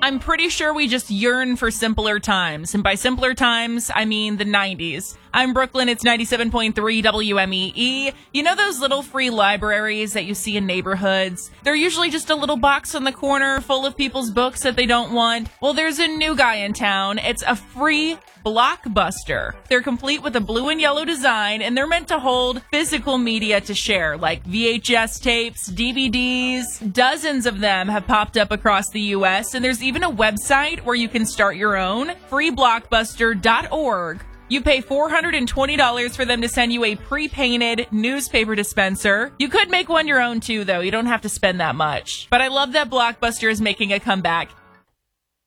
I'm pretty sure we just yearn for simpler times. And by simpler times, I mean the 90s. I'm Brooklyn. It's 97.3 WMEE. You know those little free libraries that you see in neighborhoods? They're usually just a little box on the corner full of people's books that they don't want. Well, there's a new guy in town. It's a free Blockbuster. They're complete with a blue and yellow design, and they're meant to hold physical media to share, like VHS tapes, DVDs. Dozens of them have popped up across the U.S., and there's even a website where you can start your own, freeblockbuster.org. You pay $420 for them to send you a pre-painted newspaper dispenser. You could make one your own too, though. You don't have to spend that much. But I love that Blockbuster is making a comeback.